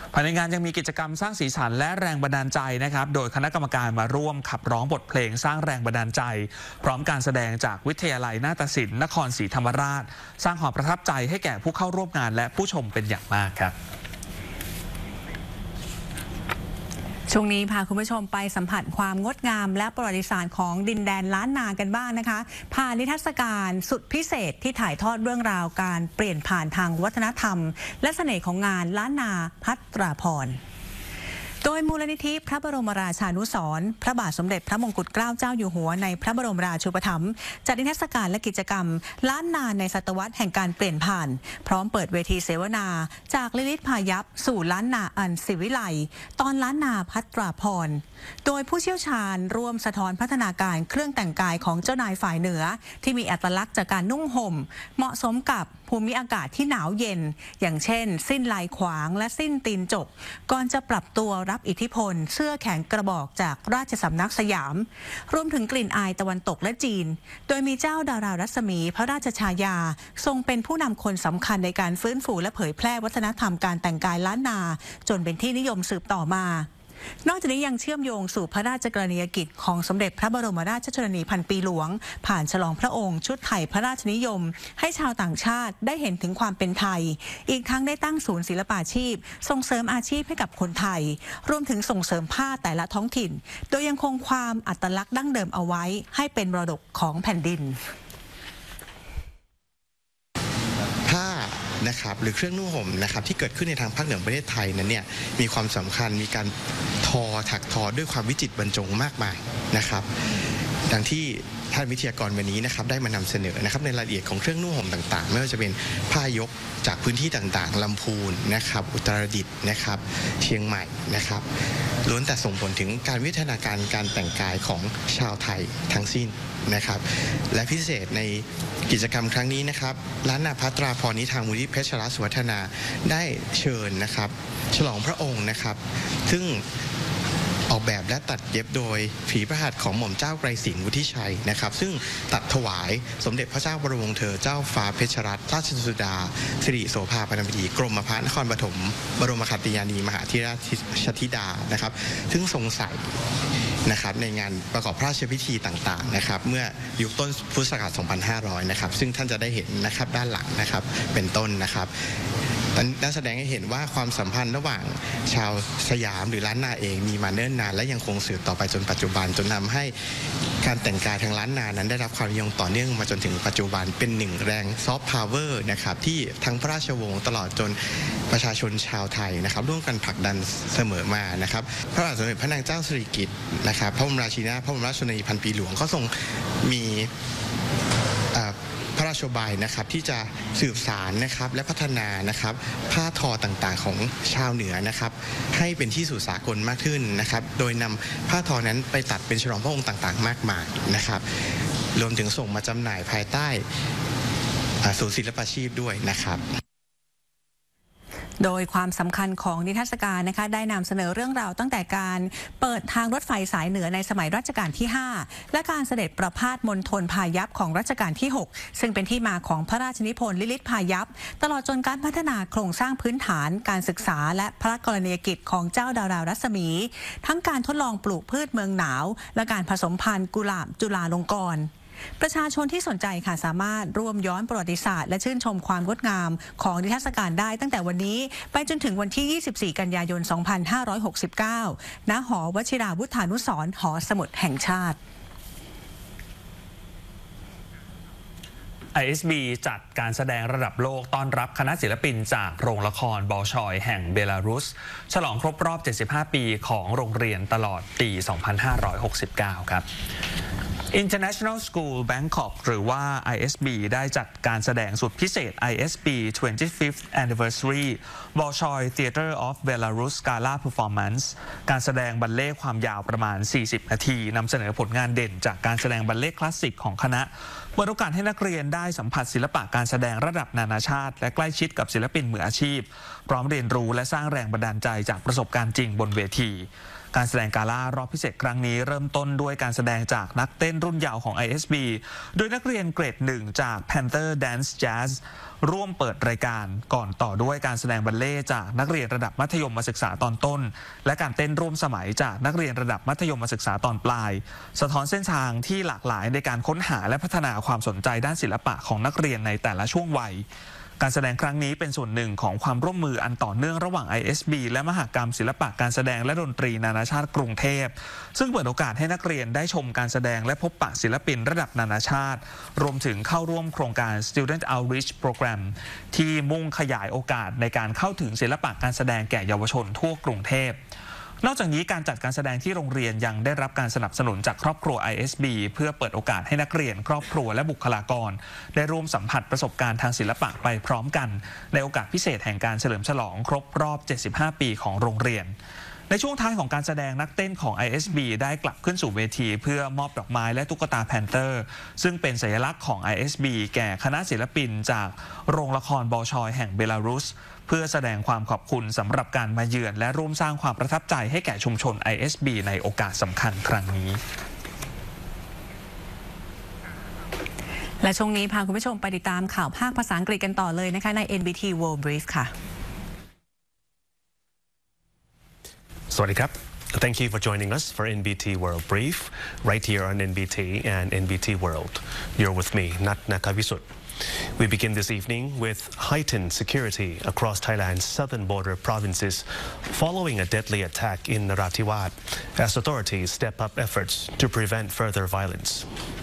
ภายในงานยังมีกิจกรรมสร้างสีสันและแรงบันดาลใจนะครับโดยคณะกรรมการมาร่วมขับร้องบทเพลงสร้างแรงบันดาลใจพร้อมการแสดงจากวิทยาลัยนาฏศิลป์นครศรีธรรมราชสร้างความประทับใจให้แก่ผู้เข้าร่วมงานและผู้ชมเป็นอย่างมากครับช่วงนี้พาคุณผู้ชมไปสัมผัสความงดงามและประวัติศาสตร์ของดินแดนล้านนากันบ้างนะคะผ่านนิทรรศการสุดพิเศษที่ถ่ายทอดเรื่องราวการเปลี่ยนผ่านทางวัฒนธรรมและเสน่ห์ของงานล้านนาภัตราภรณ์โดยมูลนิธิพระบรมราชานุสรณ์พระบาทสมเด็จพระมงกุฎเกล้าเจ้าอยู่หัวในพระบรมราชูปถัมภ์จัดนิทรรศการและกิจกรรมล้านนาในศตวรรษแห่งการเปลี่ยนผ่านพร้อมเปิดเวทีเสวนาจากลิลิตพายัพสู่ล้านนาอันศิวิไลตอนล้านนาภัตราภรณ์โดยผู้เชี่ยวชาญร่วมสะท้อนพัฒนาการเครื่องแต่งกายของเจ้านายฝ่ายเหนือที่มีอัตลักษณ์จากการนุ่งห่มเหมาะสมกับภูมิอากาศที่หนาวเย็นอย่างเช่นสิ้นลายขวางและสิ้นตีนจกก่อนจะปรับตัวรับอิทธิพลเสื้อแขนกระบอกจากราชสำนักสยามรวมถึงกลิ่นอายตะวันตกและจีนโดยมีเจ้าดารารัศมีพระราชชายาทรงเป็นผู้นำคนสำคัญในการฟื้นฟูและเผยแพร่วัฒนธรรมการแต่งกายล้านนาจนเป็นที่นิยมสืบต่อมานอกจากนี้ยังเชื่อมโยงสู่พระราชกรณียกิจของสมเด็จพระบรมราชชนนีพันปีหลวงผ่านฉลองพระองค์ชุดไทยพระราชนิยมให้ชาวต่างชาติได้เห็นถึงความเป็นไทยอีกทั้งได้ตั้งศูนย์ศิลปาชีพส่งเสริมอาชีพให้กับคนไทยรวมถึงส่งเสริมผ้าแต่ละท้องถิ่นโดยยังคงความอัตลักษณ์ดั้งเดิมเอาไว้ให้เป็นมรดกของแผ่นดินนะครับหรือเครื่องนุ่งห่มนะครับที่เกิดขึ้นในทางภาคเหนือประเทศไทยนั้นเนี่ยมีความสำคัญมีการถักทอด้วยความวิจิตรบรรจงมากมายนะครับดังที่ท่านวิทยากรวันนี้นะครับได้มานำเสนอนะครับในรายละเอียดของเครื่องนุ่งห่มต่างๆไม่ว่าจะเป็นผ้ายกจากพื้นที่ต่างๆลำพูนนะครับอุตรดิตถ์นะครับเชียงใหม่นะครับล้วนแต่ส่งผลถึงการวิวัฒนาการการแต่งกายของชาวไทยทั้งสิ้นนะครับและพิเศษในกิจกรรมครั้งนี้นะครับล้านนาภัตราภรณ์นี้ทางมูลนิธิเพชรรัตน์สุวัฒนาได้เชิญนะครับฉลองพระองค์นะครับซึ่งออกแบบและตัดเย็บโดยฝีพระหัตถ์ของหม่อมเจ้าไกรสิงห์วุฒิชัยนะครับซึ่งตัดถวายสมเด็จพระเจ้าบรมวงศ์เธอเจ้าฟ้าเพชรรัตน์ราชสุดาสิริโสภาปนบดีกรมพระนครปฐมบรมขัตติยานีมหาราชธิดานะครับซึ่งทรงใส่นะครับในงานประกอบพระราชพิธีต่างๆนะครับเมื่อยุคต้นพุทธศักราช 2500 นะครับซึ่งท่านจะได้เห็นนะครับด้านหลังนะครับเป็นต้นนะครับนั่นแสดงให้เห็นว่าความสัมพันธ์ระหว่างชาวสยามหรือล้านนาเองมีมาเนิ่นนานและยังคงสืบต่อไปจนปัจจุบันจนทำให้การแต่งกายทางล้านนานั้นได้รับความนิยมต่อเนื่องมาจนถึงปัจจุบันเป็นหนึ่งแรงซอฟต์พาวเวอร์นะครับที่ทั้งพระราชวงศ์ตลอดจนประชาชนชาวไทยนะครับร่วมกันผลักดันเสมอมานะครับพระบาทสมเด็จพระนางเจ้าสิริกิติ์นะครับพระบรมราชินีนาถพระบรมราชชนนีพันปีหลวงก็ทรงมีพระราชบายนะครับที่จะสืบสารนะครับและพัฒนานะครับผ้าทอต่างๆของชาวเหนือนะครับให้เป็นที่สู่สากลมากขึ้นนะครับโดยนำผ้าทอนั้นไปตัดเป็นฉลองพระองค์ต่างๆมากมายนะครับรวมถึงส่งมาจำหน่ายภายใต้ศูนย์ศิลปาชีพด้วยนะครับโดยความสำคัญของนิทรรศการนะคะได้นำเสนอเรื่องราวตั้งแต่การเปิดทางรถไฟสายเหนือในสมัยรัชกาลที่ 5และการเสด็จประพาสมณฑลพายัพของรัชกาลที่ 6ซึ่งเป็นที่มาของพระราชนิพนธ์ลิลิตพายัพตลอดจนการพัฒนาโครงสร้างพื้นฐานการศึกษาและพระกรณียกิจของเจ้าดารารัศมีทั้งการทดลองปลูกพืชเมืองหนาวและการผสมพันธุ์กุหลาบจุฬาลงกรณ์ประชาชนที่สนใจค่ะสามารถร่วมย้อนประวัติศาสตร์และชื่นชมความงดงามของนิทรรศการได้ตั้งแต่วันนี้ไปจนถึงวันที่ 24 กันยายน 2569 ณ หอวชิราวุฒานุสรณ์หอสมุดแห่งชาติ ISB จัดการแสดงระดับโลกต้อนรับคณะศิลปินจากโรงละครบอลชอยแห่งเบลารุสฉลองครบรอบ 75 ปีของโรงเรียนตลอดปี 2569 ครับInternational School Bangkok หรือว่า ISB ได้จัดการแสดงสุดพิเศษ ISB 25th Anniversary Bolshoi Theatre of Belarus Gala Performance การแสดงบัลเล่ต์ความยาวประมาณ 40 นาทีนำเสนอผลงานเด่นจากการแสดงบัลเล่ต์คลาสสิกของคณะเปิดโอกาสให้นักเรียนได้สัมผัสศิลปะการแสดงระดับนานาชาติและใกล้ชิดกับศิลปินมืออาชีพพร้อมเรียนรู้และสร้างแรงบันดาลใจจากประสบการณ์จริงบนเวทีการแสดงกาล่ารอบพิเศษครั้งนี้เริ่มต้นด้วยการแสดงจากนักเต้นรุ่นเยาว์ของ ISB โดยนักเรียนเกรด 1 จาก Panther Dance Jazz ร่วมเปิดรายการก่อนต่อด้วยการแสดงบัลเล่ต์จากนักเรียนระดับมัธยมศึกษาตอนต้นและการเต้นร่วมสมัยจากนักเรียนระดับมัธยมศึกษาตอนปลายสะท้อนเส้นทางที่หลากหลายในการค้นหาและพัฒนาความสนใจด้านศิลปะของนักเรียนในแต่ละช่วงวัยการแสดงครั้งนี้เป็นส่วนหนึ่งของความร่วมมืออันต่อเนื่องระหว่าง ISB และมหกรรมศิลปะการแสดงและดนตรีนานาชาติกรุงเทพซึ่งเปิดโอกาสให้นักเรียนได้ชมการแสดงและพบปะศิลปินระดับนานาชาติรวมถึงเข้าร่วมโครงการ Student Outreach Program ที่มุ่งขยายโอกาสในการเข้าถึงศิลปะการแสดงแก่เยาวชนทั่วกรุงเทพนอกจากนี้การจัดการแสดงที่โรงเรียนยังได้รับการสนับสนุนจากครอบครัว ISB เพื่อเปิดโอกาสให้นักเรียนครอบครัวและบุคลากรได้ร่วมสัมผัสประสบการณ์ทางศิลปะไปพร้อมกันในโอกาสพิเศษแห่งการเฉลิมฉลองครบรอบ 75 ปีของโรงเรียนในช่วงท้ายของการแสดงนักเต้นของ ISB ได้กลับขึ้นสู่เวทีเพื่อมอบดอกไม้และตุ๊กตาแพนเตอร์ซึ่งเป็นสัญลักษณ์ของ ISB แก่คณะศิลปินจากโรงละครบอชอยแห่งเบลารุสเพื่อแสดงความขอบคุณสำหรับการมาเยือนและร่วมสร้างความประทับใจให้แก่ชุมชน ISB ในโอกาสสำคัญครั้งนี้และช่วงนี้พาคุณผู้ชมไปติดตามข่าวภาคภาษาอังกฤษกันต่อเลยนะคะใน NBT World Brief ค่ะสวัสดีครับ Thank you for joining us for NBT World Brief right here on NBT and NBT World. You're with me, Nat Nakavisut. We begin this evening with heightened security across Thailand's southern border provinces following a deadly attack in Narathiwat as authorities step up efforts to prevent further violence.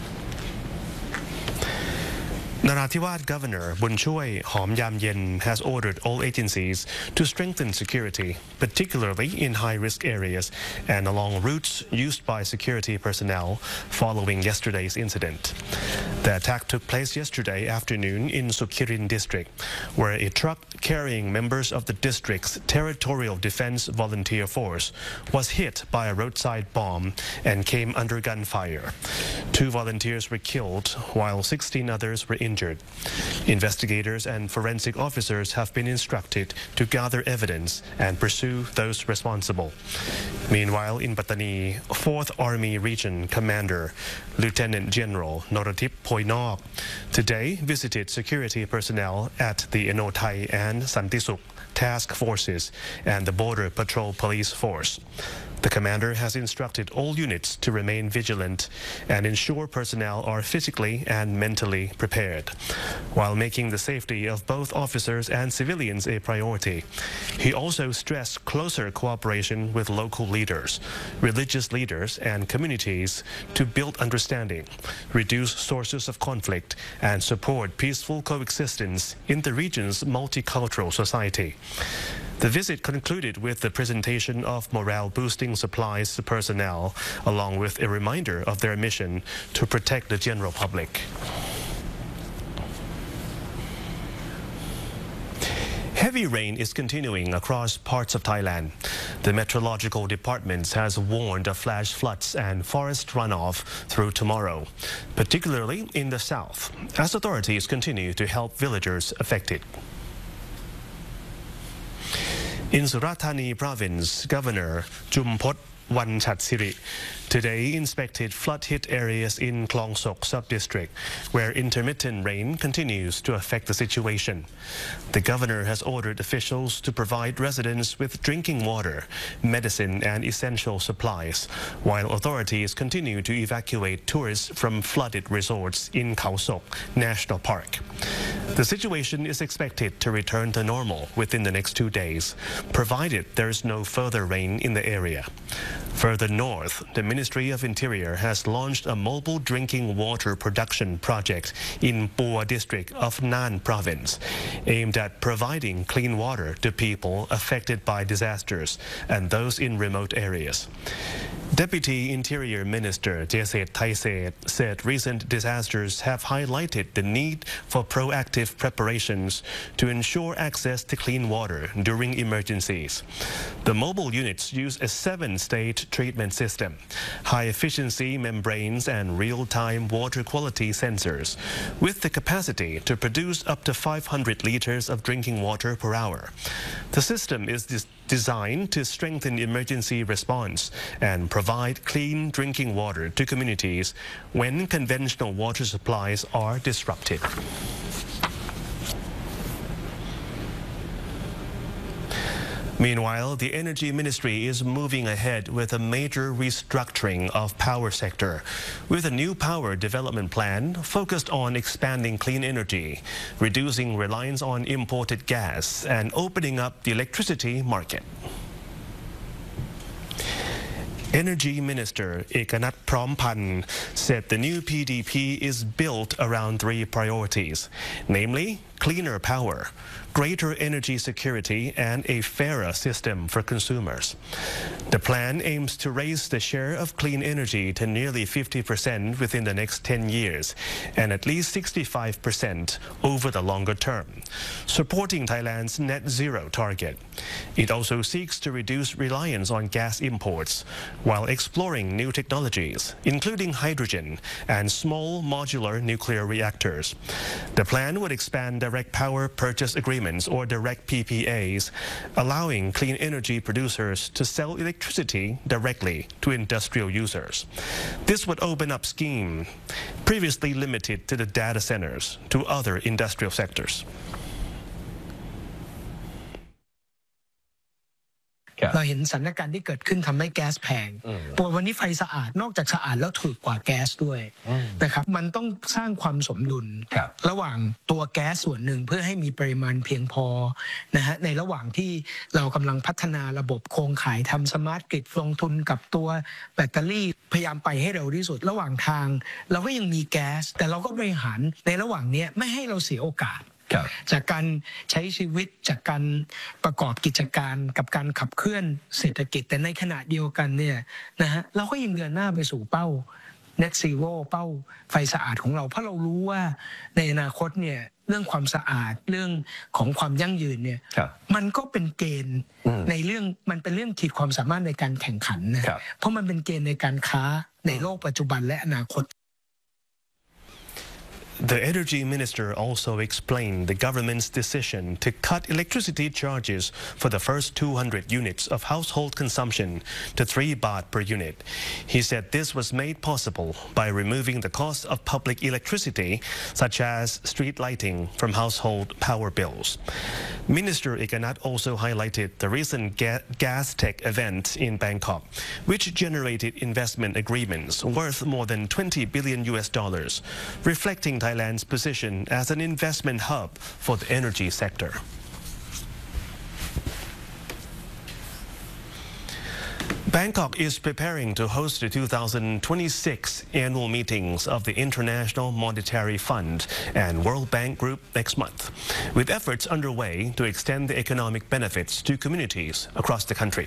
Narathiwat Governor Bunchui Hom Yam Yen has ordered all agencies to strengthen security, particularly in high-risk areas and along routes used by security personnel following yesterday's incident. The attack took place yesterday afternoon in Sukhirin district, where a truck carrying members of the district's Territorial Defense Volunteer Force was hit by a roadside bomb and came under gunfire. 2 volunteers were killed, while 16 others were injured. Investigators and forensic officers have been instructed to gather evidence and pursue those responsible. Meanwhile, in Pattani, 4th Army Region Commander Lieutenant General Noratip Poinok today visited security personnel at the Enotai and Santisuk task forces and the Border Patrol Police Force. The commander has instructed all units to remain vigilant and ensure personnel are physically and mentally prepared, while making the safety of both officers and civilians a priority. He also stressed closer cooperation with local leaders, religious leaders, and communities to build understanding, reduce sources of conflict, and support peaceful coexistence in the region's multicultural society. The visit concluded with the presentation of morale-boosting supplies to personnel, along with a reminder of their mission to protect the general public. Heavy rain is continuing across parts of Thailand. The Meteorological Department has warned of flash floods and forest runoff through tomorrow, particularly in the south, as authorities continue to help villagers affected. In Surat Thani Province, Governor Jumpot Wanchat-siri today inspected flood-hit areas in Klong Sok sub-district, where intermittent rain continues to affect the situation. The governor has ordered officials to provide residents with drinking water, medicine and essential supplies, while authorities continue to evacuate tourists from flooded resorts in Khao Sok National Park. The situation is expected to return to normal within the next 2 days, provided there is no further rain in the area. Further north, the Ministry of Interior has launched a mobile drinking water production project in Pua district of Nan province, aimed at providing clean water to people affected by disasters and those in remote areas. Deputy Interior Minister Jeset Thaiset said recent disasters have highlighted the need for proactive preparations to ensure access to clean water during emergencies. The mobile units use a 7-stage treatment system, high-efficiency membranes and real-time water quality sensors, with the capacity to produce up to 500 liters of drinking water per hour. The system is designed to strengthen emergency response and provide clean drinking water to communities when conventional water supplies are disrupted. Meanwhile, the Energy Ministry is moving ahead with a major restructuring of power sector, with a new power development plan focused on expanding clean energy, reducing reliance on imported gas, and opening up the electricity market. Energy Minister Ekanat Prompan said the new PDP is built around 3 priorities, namely cleaner power, greater energy security, and a fairer system for consumers. The plan aims to raise the share of clean energy to nearly 50% within the next 10 years and at least 65% over the longer term, supporting Thailand's net zero target. It also seeks to reduce reliance on gas imports while exploring new technologies, including hydrogen and small modular nuclear reactors. The plan would expand direct power purchase agreements or direct PPAs, allowing clean energy producers to sell electricity directly to industrial users. This would open up scheme previously limited to the data centers to other industrial sectors. เราเห็นสถานการณ์ที่เกิดขึ้นทำให้แก๊สแพงตัววันนี้ไฟสะอาดนอกจากสะอาดแล้วถูกกว่าแก๊สด้วยนะครับมันต้องสร้างความสมดุลระหว่างตัวแก๊สส่วนหนึ่งเพื่อให้มีปริมาณเพียงพอนะฮะในระหว่างที่เรากำลังพัฒนาระบบโครงข่ายทำสมาร์ทกริดลงทุนกับตัวแบตเตอรี่พยายามไปให้เร็วที่สุดระหว่างทางเราก็ยังมีแก๊สแต่เราก็บริหารในระหว่างนี้ไม่ให้เราเสียโอกาสจากการใช้ชีวิตจากการประกอบกิจการกับการขับเคลื่อนเศรษฐกิจแต่ในขณะเดียวกันเนี่ยนะฮะเราก็ยังเดินหน้าไปสู่เป้า Net Zero เป้าไฟสะอาดของเราเพราะเรารู้ว่าในอนาคตเนี่ยเรื่องความสะอาดเรื่องของความยั่งยืนเนี่ยมันก็เป็นเกณฑ์ในเรื่องมันเป็นเรื่องขีดความสามารถในการแข่งขันนะเพราะมันเป็นเกณฑ์ในการค้าในโลกปัจจุบันและอนาคต The Energy Minister also explained the government's decision to cut electricity charges for the first 200 units of household consumption to 3 baht per unit. He said this was made possible by removing the cost of public electricity, such as street lighting, from household power bills. Minister Ekanat also highlighted the recent Gas Tech event in Bangkok, which generated investment agreements worth more than $20 billion, reflecting Thailand's position as an investment hub for the energy sector. Bangkok is preparing to host the 2026 annual meetings of the International Monetary Fund and World Bank Group next month, with efforts underway to extend the economic benefits to communities across the country.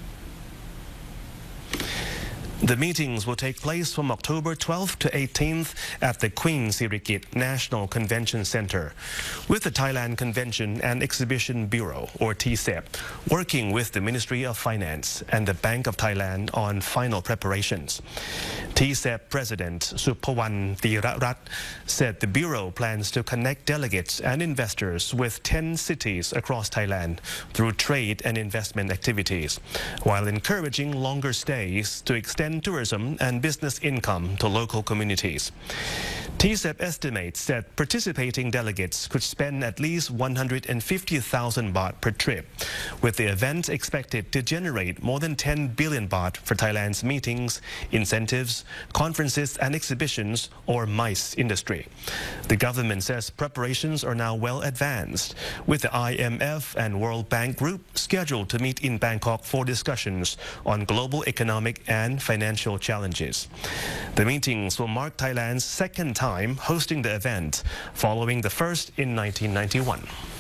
The meetings will take place from October 12th to 18th at the Queen Sirikit National Convention Center, with the Thailand Convention and Exhibition Bureau, or TCEP, working with the Ministry of Finance and the Bank of Thailand on final preparations. TCEP President Supawan Thirarat said the Bureau plans to connect delegates and investors with 10 cities across Thailand through trade and investment activities, while encouraging longer stays to extend tourism and business income to local communities. TCEP estimates that participating delegates could spend at least 150,000 baht per trip, with the event expected to generate more than 10 billion baht for Thailand's meetings, incentives, conferences and exhibitions, or MICE industry. The government says preparations are now well advanced, with the IMF and World Bank Group scheduled to meet in Bangkok for discussions on global economic and financial challenges. The meetings will mark Thailand's second time hosting the event, following the first in 1991.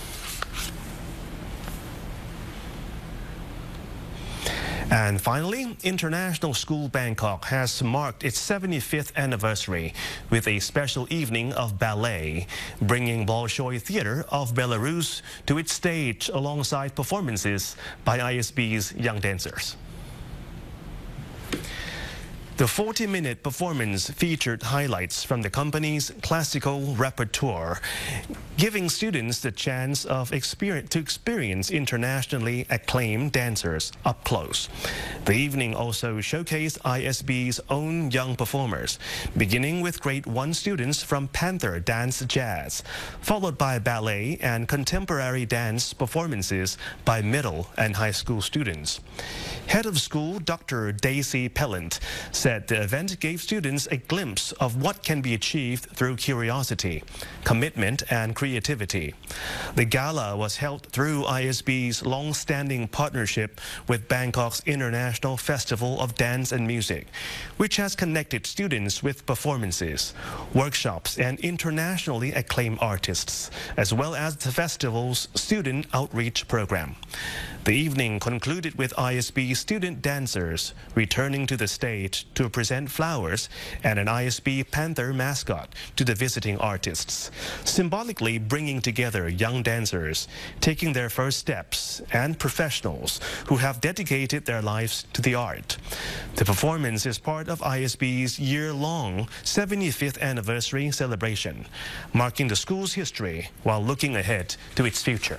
And finally, International School Bangkok has marked its 75th anniversary with a special evening of ballet, bringing Bolshoi Theatre of Belarus to its stage alongside performances by ISB's young dancers. The 40-minute performance featured highlights from the company's classical repertoire, giving students the chance of to experience internationally acclaimed dancers up close. The evening also showcased ISB's own young performers, beginning with grade 1 students from Panther Dance Jazz, followed by ballet and contemporary dance performances by middle and high school students. Head of school Dr. Daisy Pellant said the event gave students a glimpse of what can be achieved through curiosity, commitment and creativity. The gala was held through ISB's long-standing partnership with Bangkok's International Festival of Dance and Music, which has connected students with performances, workshops and internationally acclaimed artists, as well as the festival's student outreach program. The evening concluded with ISB student dancers returning to the stage to present flowers and an ISB Panther mascot to the visiting artists, symbolically bringing together young dancers taking their first steps and professionals who have dedicated their lives to the art. The performance is part of ISB's year-long 75th anniversary celebration, marking the school's history while looking ahead to its future.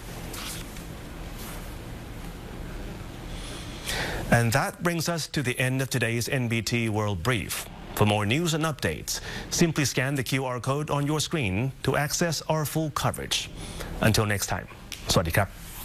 And that brings us to the end of today's NBT World Brief. For more news and updates, simply scan the QR code on your screen to access our full coverage. Until next time, สวัสดีครับ